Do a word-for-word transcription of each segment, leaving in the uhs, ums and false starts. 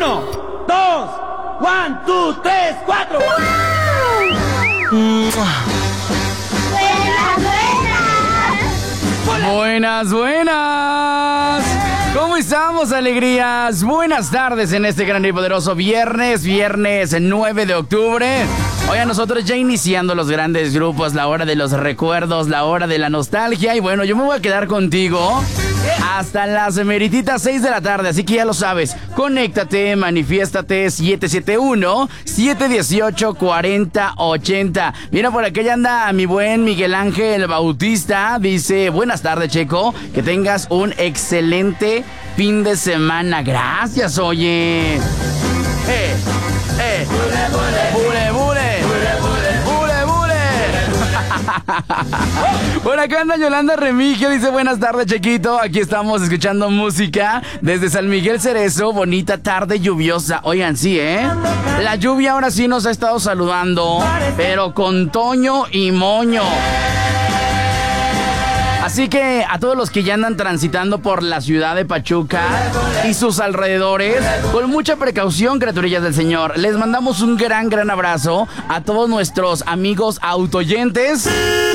Uno, dos, one, two, tres, cuatro. Buenas, buenas. ¿Cómo estamos, alegrías? Buenas tardes en este gran y poderoso viernes, viernes nueve de octubre. Oigan, nosotros ya iniciando los grandes grupos, la hora de los recuerdos, la hora de la nostalgia. Y bueno, yo me voy a quedar contigo hasta las merititas seis de la tarde, así que ya lo sabes. Conéctate, manifiéstate, siete siete uno, siete uno ocho, cuatro cero ocho cero. Mira, por aquí ya anda mi buen Miguel Ángel Bautista. Dice, buenas tardes, Checo. Que tengas un excelente fin de semana. Gracias, oye. Eh, eh. Bule, bule. Bule, bule. Por acá anda Yolanda Remigio, dice buenas tardes, Chequito. Aquí estamos escuchando música desde San Miguel Cerezo. Bonita tarde lluviosa. Oigan, sí, ¿eh? La lluvia ahora sí nos ha estado saludando, pero con Toño y Moño. Así que a todos los que ya andan transitando por la ciudad de Pachuca y sus alrededores, con mucha precaución, criaturillas del Señor, les mandamos un gran, gran abrazo a todos nuestros amigos autoyentes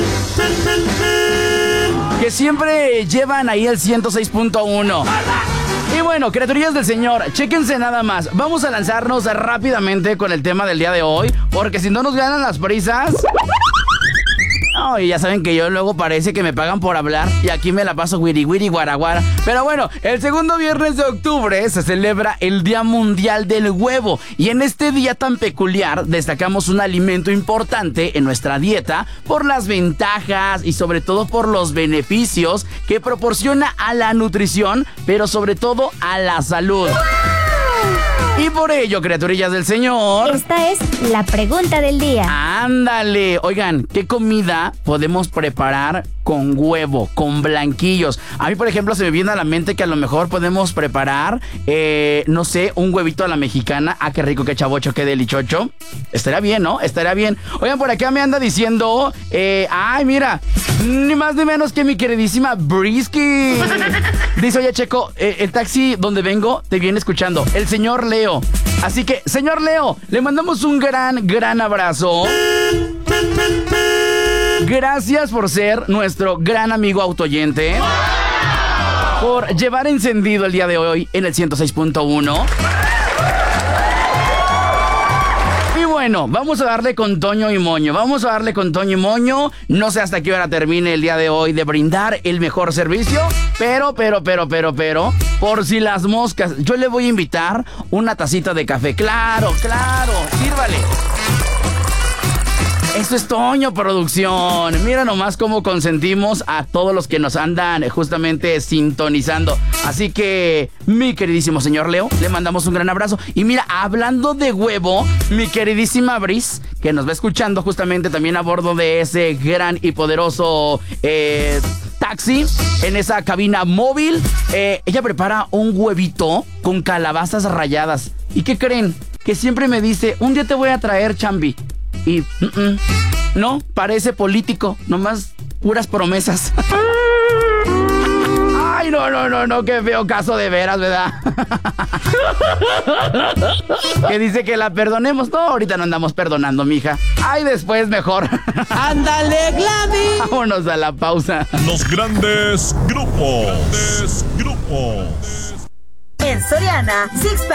que siempre llevan ahí el ciento seis punto uno. Y bueno, criaturillas del Señor, chéquense nada más. Vamos a lanzarnos rápidamente con el tema del día de hoy, porque si no nos ganan las prisas... No, y ya saben que yo luego parece que me pagan por hablar y aquí me la paso wiri wiri guaraguara. Pero bueno, el segundo viernes de octubre se celebra el Día Mundial del Huevo. Y en este día tan peculiar destacamos un alimento importante en nuestra dieta por las ventajas y sobre todo por los beneficios que proporciona a la nutrición, pero sobre todo a la salud. Y por ello, criaturillas del Señor, esta es la pregunta del día. Ándale. Oigan, ¿qué comida podemos preparar con huevo, con blanquillos? A mí, por ejemplo, se me viene a la mente que a lo mejor podemos preparar, eh, no sé, un huevito a la mexicana. Ah, qué rico, qué chavocho, qué delichocho. Estaría bien, ¿no? Estaría bien. Oigan, por acá me anda diciendo, eh, ay, mira, ni más ni menos que mi queridísima Brisky. Dice, oye, Checo, eh, el taxi donde vengo te viene escuchando el señor Leo. Así que, señor Leo, le mandamos un gran, gran abrazo. Gracias por ser nuestro gran amigo autoyente, por llevar encendido el día de hoy en el ciento seis punto uno. Y bueno, vamos a darle con Toño y Moño. Vamos a darle con Toño y Moño. No sé hasta qué hora termine el día de hoy de brindar el mejor servicio. Pero, pero, pero, pero, pero, por si las moscas, yo le voy a invitar una tacita de café. Claro, claro, sírvale. Esto es Toño Producción. Mira nomás cómo consentimos a todos los que nos andan justamente sintonizando. Así que, mi queridísimo señor Leo, le mandamos un gran abrazo. Y mira, hablando de huevo, mi queridísima Bris, que nos va escuchando justamente también a bordo de ese gran y poderoso eh, taxi, en esa cabina móvil, eh, ella prepara un huevito con calabazas ralladas. ¿Y qué creen? Que siempre me dice, un día te voy a traer, Chambi. Y uh -uh, no, parece político, nomás puras promesas. Ay, no, no, no, no, qué feo caso de veras, ¿verdad? Que dice que la perdonemos. No, ahorita no andamos perdonando, mija. Ay, después mejor. ¡Ándale, Gladys! Vámonos a la pausa. Los grandes grupos. Grandes grupos. En Soriana, Six Pack